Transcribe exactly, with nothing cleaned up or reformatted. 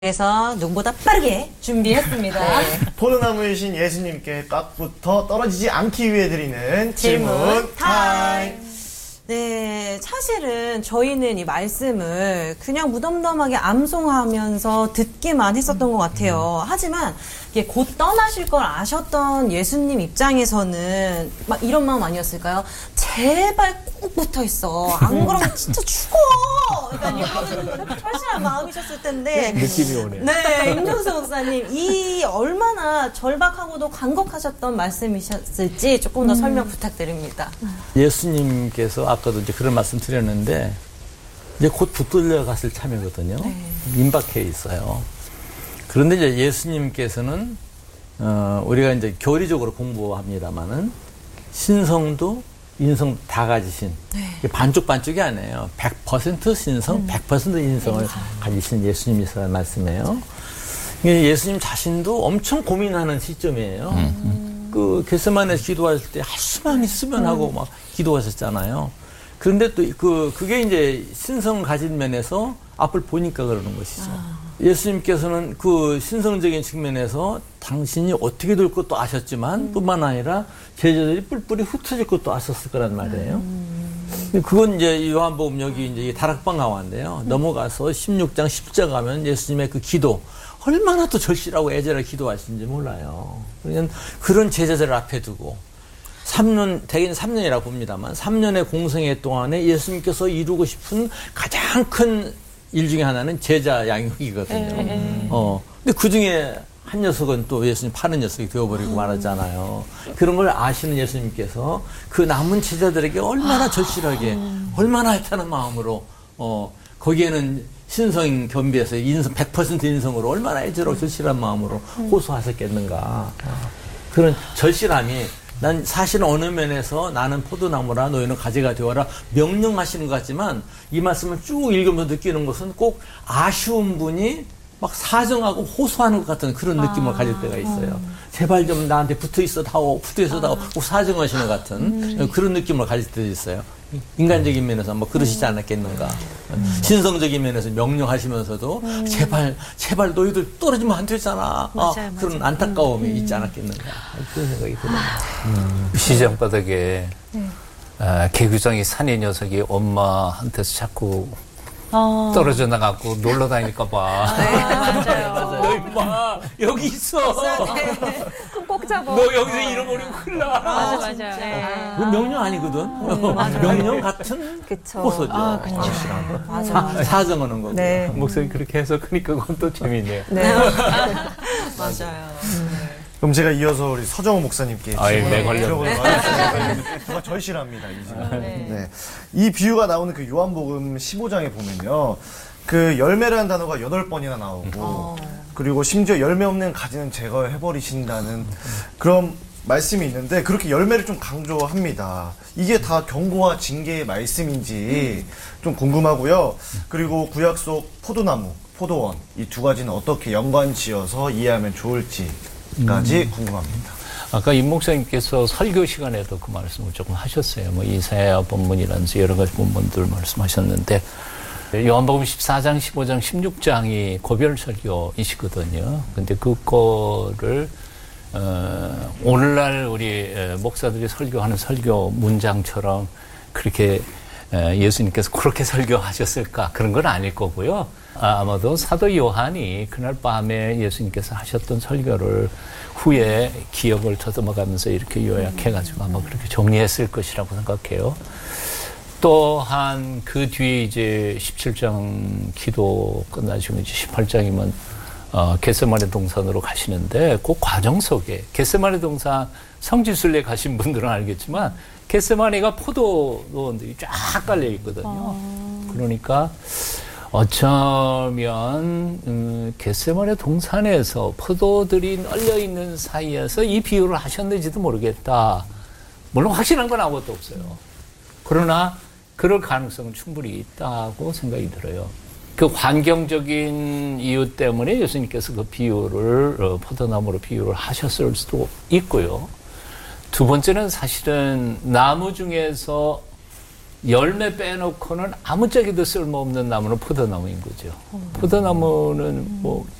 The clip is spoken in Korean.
그래서 눈보다 빠르게 준비했습니다. 네. 포도나무이신 예수님께 깍부터 떨어지지 않기 위해 드리는 질문, 질문 타임. 네, 사실은 저희는 이 말씀을 그냥 무덤덤하게 암송하면서 듣기만 했었던 것 같아요. 하지만 이게 곧 떠나실 걸 아셨던 예수님 입장에서는 막 이런 마음 아니었을까요? 제발 꼭 붙어 있어. 안 그러면 진짜 죽어. 그러니까 이런 철실한 마음이셨을 텐데. 느낌이 오네요. 네, 임종수 목사님, 이 얼마나 절박하고도 간곡하셨던 말씀이셨을지 조금 더 설명 부탁드립니다. 예수님께서 아까도 이제 그런 말씀 드렸는데 이제 곧 붙들려 갔을 참이거든요. 네. 임박해 있어요. 그런데 이제 예수님께서는 어, 우리가 이제 교리적으로 공부합니다만은 신성도 인성 다 가지신 네. 반쪽 반쪽이 아니에요. 백 퍼센트 신성, 음. 백 퍼센트 인성을 가지신 예수님이시라는 말씀이에요. 예수님 자신도 엄청 고민하는 시점이에요. 음. 음. 그 겟세마네에서 기도하실 때 할 수만 있으면 하고 음. 막 기도하셨잖아요. 그런데 또 그 그게 이제 신성 가진 면에서 앞을 보니까 그러는 것이죠. 아. 예수님께서는 그 신성적인 측면에서 당신이 어떻게 될 것도 아셨지만 음. 뿐만 아니라 제자들이 뿔뿔이 흩어질 것도 아셨을 거란 말이에요. 음. 그건 이제 요한복음 여기 이제 다락방 가운데요. 음. 넘어가서 십육 장 십 절 가면 예수님의 그 기도 얼마나 또 절실하고 애절하게 기도하시는지 몰라요. 그러니까 그런 제자들을 앞에 두고 삼 년, 대개는 삼 년이라고 봅니다만 삼 년의 공생애 동안에 예수님께서 이루고 싶은 가장 큰 일 중에 하나는 제자 양육이거든요. 음. 어. 근데 그 중에 한 녀석은 또 예수님 파는 녀석이 되어버리고 음. 말았잖아요. 그런 걸 아시는 예수님께서 그 남은 제자들에게 얼마나 절실하게, 음. 얼마나 애타는 마음으로, 어, 거기에는 신성 겸비해서 인성, 백 퍼센트 인성으로 얼마나 애절하고 절실한 마음으로 음. 호소하셨겠는가. 어. 그런 절실함이 난 사실 어느 면에서 나는 포도나무라 너희는 가지가 되어라 명령하시는 것 같지만 이 말씀을 쭉 읽으면서 느끼는 것은 꼭 아쉬운 분이 막 사정하고 호소하는 것 같은 그런 느낌을 아, 가질 때가 있어요. 음. 제발 좀 나한테 붙어 있어 다오, 붙어 있어 다오, 꼭 사정하시는 것 같은 음. 그런 느낌을 가질 때도 있어요. 인간적인 면에서 뭐 그러시지 않았겠는가. 음. 신성적인 면에서 명령하시면서도 음. 제발 제발 너희들 떨어지면 안 되잖아. 맞아요, 어, 맞아요. 그런 안타까움이 음. 있지 않았겠는가. 그런 생각이 들어요. 음. 시장 바닥에 네. 아, 개구장이 산의 녀석이 엄마한테서 자꾸 어. 떨어져 나가고 놀러 다니까 봐. 네, 맞아요. 너 임마 여기 있어. 꼭 잡아. 너 여기서 잃어버리고 큰일 나. 맞아, 맞아요. 네. 그 명령 아니거든. 음, 명령 같은 그쵸. 호소죠. 아, 그쵸. 맞아. 사정하는 거고. 네. 목소리 그렇게 해서 그러니까 그건 또 재미있네요. 네. 맞아요. 그럼 제가 이어서 우리 서정호 목사님께 아이, 네, 걸렸네. 누가 절실합니다, 이 질문. 아, 네. 네. 이 비유가 나오는 그 요한복음 십오 장에 보면요. 그 열매라는 단어가 여덟 번이나 나오고, 어. 그리고 심지어 열매 없는 가지는 제거해버리신다는 그런 말씀이 있는데, 그렇게 열매를 좀 강조합니다. 이게 다 경고와 징계의 말씀인지 좀 궁금하고요. 그리고 구약 속 포도나무, 포도원, 이 두 가지는 어떻게 연관 지어서 이해하면 좋을지, 까지 음. 궁금합니다. 아까 임 목사님께서 설교 시간에도 그 말씀을 조금 하셨어요. 뭐 이사야 본문이라든지 여러 가지 본문들 말씀하셨는데 요한복음 십사 장, 십오 장, 십육 장이 고별 설교이시거든요. 근데 그거를 어, 오늘날 우리 목사들이 설교하는 설교 문장처럼 그렇게 예수님께서 그렇게 설교하셨을까? 그런 건 아닐 거고요. 아마도 사도 요한이 그날 밤에 예수님께서 하셨던 설교를 후에 기억을 더듬어가면서 이렇게 요약해가지고 아마 그렇게 정리했을 것이라고 생각해요. 또한 그 뒤에 이제 십칠 장 기도 끝나시고 이제 십팔 장이면 어, 겟세마네 동산으로 가시는데 그 과정 속에 겟세마네 동산 성지순례 가신 분들은 알겠지만 겟세마네가 포도원들이 쫙 깔려 있거든요. 어. 그러니까 어쩌면 음, 겟세마네 동산에서 포도들이 널려 있는 사이에서 이 비유를 하셨는지도 모르겠다. 물론 확실한 건 아무것도 없어요. 그러나 그럴 가능성은 충분히 있다고 생각이 들어요. 그 환경적인 이유 때문에 예수님께서 그 비유를 어, 포도나무로 비유를 하셨을 수도 있고요. 두 번째는 사실은 나무 중에서 열매 빼놓고는 아무짝에도 쓸모없는 나무는 포도나무인 거죠. 포도나무는 뭐